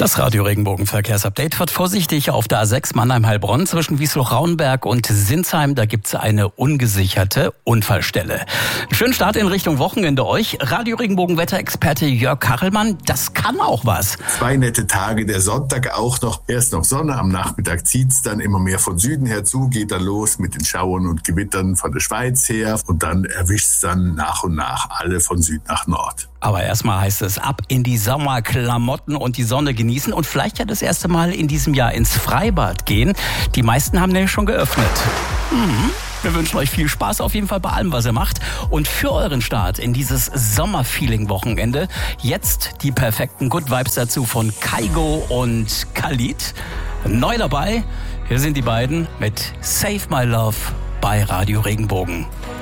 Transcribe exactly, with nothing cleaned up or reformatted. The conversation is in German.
Das Radio-Regenbogen-Verkehrsupdate wird vorsichtig auf der A sechs Mannheim-Heilbronn zwischen Wiesloch-Rauenberg und Sinsheim. Da gibt's eine ungesicherte Unfallstelle. Schönen Start in Richtung Wochenende euch. Radio-Regenbogen-Wetterexperte Jörg Kachelmann, das kann auch was. Zwei nette Tage, der Sonntag auch noch. Erst noch Sonne, am Nachmittag zieht's dann immer mehr von Süden her zu, geht dann los mit den Schauern und Gewittern von der Schweiz her. Und dann erwischt's dann nach und nach alle von Süd nach Nord. Aber erstmal heißt es ab in die Sommerklamotten und die Sonne genießen und vielleicht ja das erste Mal in diesem Jahr ins Freibad gehen. Die meisten haben nämlich schon geöffnet. Mhm. Wir wünschen euch viel Spaß auf jeden Fall bei allem, was ihr macht. Und für euren Start in dieses Sommerfeeling-Wochenende jetzt die perfekten Good Vibes dazu von Kygo und Khalid. Neu dabei, hier sind die beiden mit Save My Love bei Radio Regenbogen.